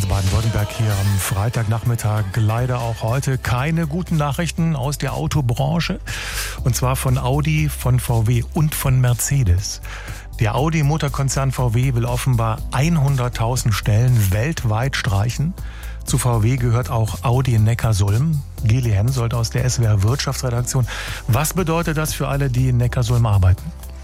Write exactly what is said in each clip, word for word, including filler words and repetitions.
eins Baden-Württemberg hier am Freitagnachmittag. Leider auch heute keine guten Nachrichten aus der Autobranche. Und zwar von Audi, von V W und von Mercedes. Der Audi-Motorkonzern V W will offenbar hunderttausend Stellen weltweit streichen. Zu V W gehört auch Audi in Neckarsulm. Geli Hensoldt aus der S W R Wirtschaftsredaktion. Was bedeutet das für alle, die in Neckarsulm arbeiten?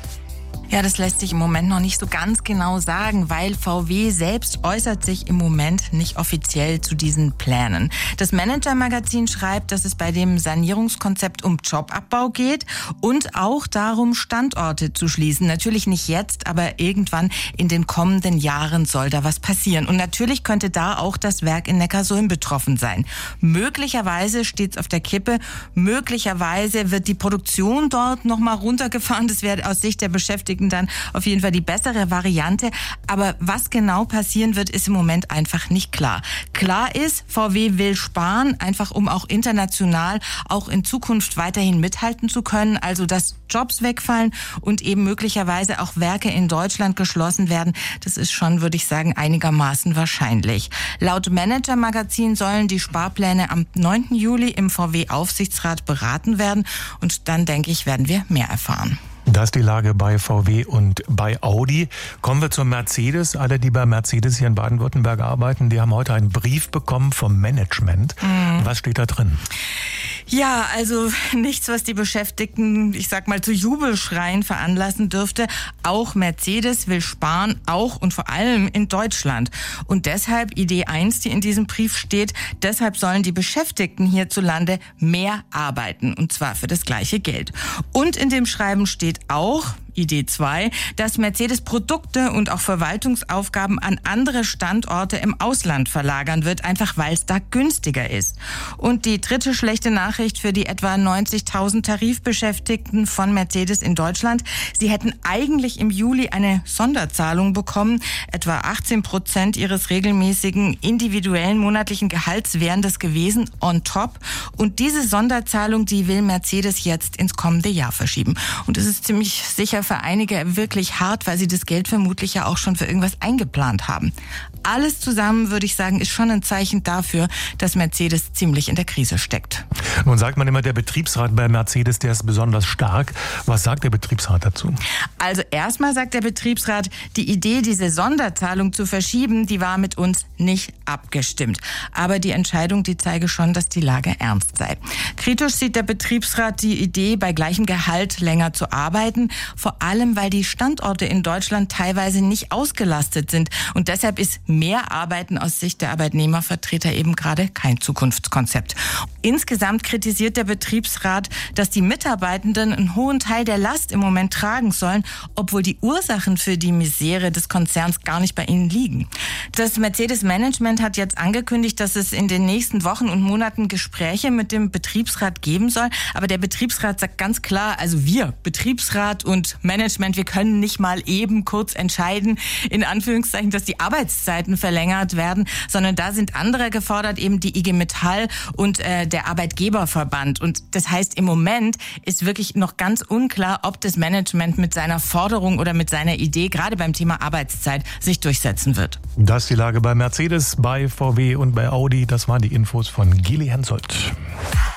Ja, das lässt sich im Moment noch nicht so ganz genau sagen, weil V W selbst äußert sich im Moment nicht offiziell zu diesen Plänen. Das Manager-Magazin schreibt, dass es bei dem Sanierungskonzept um Jobabbau geht und auch darum, Standorte zu schließen. Natürlich nicht jetzt, aber irgendwann in den kommenden Jahren soll da was passieren. Und natürlich könnte da auch das Werk in Neckarsulm betroffen sein. Möglicherweise steht es auf der Kippe. Möglicherweise wird die Produktion dort nochmal runtergefahren. Das wäre aus Sicht der Beschäftigten dann auf jeden Fall die bessere Variante. Aber was genau passieren wird, ist im Moment einfach nicht klar. Klar ist, V W will sparen, einfach um auch international auch in Zukunft weiterhin mithalten zu können. Also dass Jobs wegfallen und eben möglicherweise auch Werke in Deutschland geschlossen werden. Das ist schon, würde ich sagen, einigermaßen wahrscheinlich. Laut Manager-Magazin sollen die Sparpläne am neunten Juli im V W-Aufsichtsrat beraten werden. Und dann, denke ich, werden wir mehr erfahren. Das ist die Lage bei V W und bei Audi. Kommen wir zur Mercedes. Alle, die bei Mercedes hier in Baden-Württemberg arbeiten, die haben heute einen Brief bekommen vom Management. Mhm. Was steht da drin? Ja, also nichts, was die Beschäftigten, ich sag mal, zu Jubelschreien veranlassen dürfte. Auch Mercedes will sparen, auch und vor allem in Deutschland. Und deshalb, Idee eins, die in diesem Brief steht, deshalb sollen die Beschäftigten hierzulande mehr arbeiten. Und zwar für das gleiche Geld. Und in dem Schreiben steht auch, Idee zwei, dass Mercedes Produkte und auch Verwaltungsaufgaben an andere Standorte im Ausland verlagern wird, einfach weil es da günstiger ist. Und die dritte schlechte Nachricht für die etwa neunzigtausend Tarifbeschäftigten von Mercedes in Deutschland: Sie hätten eigentlich im Juli eine Sonderzahlung bekommen. Etwa achtzehn Prozent ihres regelmäßigen individuellen monatlichen Gehalts wären das gewesen, on top. Und diese Sonderzahlung, die will Mercedes jetzt ins kommende Jahr verschieben. Und es ist ziemlich sicher für einige wirklich hart, weil sie das Geld vermutlich ja auch schon für irgendwas eingeplant haben. Alles zusammen, würde ich sagen, ist schon ein Zeichen dafür, dass Mercedes ziemlich in der Krise steckt. Nun sagt man immer, der Betriebsrat bei Mercedes, der ist besonders stark. Was sagt der Betriebsrat dazu? Also erstmal sagt der Betriebsrat, die Idee, diese Sonderzahlung zu verschieben, die war mit uns nicht abgestimmt. Aber die Entscheidung, die zeige schon, dass die Lage ernst sei. Kritisch sieht der Betriebsrat die Idee, bei gleichem Gehalt länger zu arbeiten. Vor allem, weil die Standorte in Deutschland teilweise nicht ausgelastet sind. Und deshalb ist mehr Arbeiten aus Sicht der Arbeitnehmervertreter eben gerade kein Zukunftskonzept. Insgesamt kritisiert der Betriebsrat, dass die Mitarbeitenden einen hohen Teil der Last im Moment tragen sollen, obwohl die Ursachen für die Misere des Konzerns gar nicht bei ihnen liegen. Das Mercedes-Management hat jetzt angekündigt, dass es in den nächsten Wochen und Monaten Gespräche mit dem Betriebsrat geben soll. Aber der Betriebsrat sagt ganz klar, also wir, Betriebsrat und Management, wir können nicht mal eben kurz entscheiden, in Anführungszeichen, dass die Arbeitszeiten verlängert werden, sondern da sind andere gefordert, eben die I G Metall und äh, der Arbeitgeberverband. Und das heißt, im Moment ist wirklich noch ganz unklar, ob das Management mit seiner Forderung oder mit seiner Idee, gerade beim Thema Arbeitszeit, sich durchsetzen wird. Das ist die Lage bei Mercedes, bei V W und bei Audi. Das waren die Infos von Geli Hensoldt.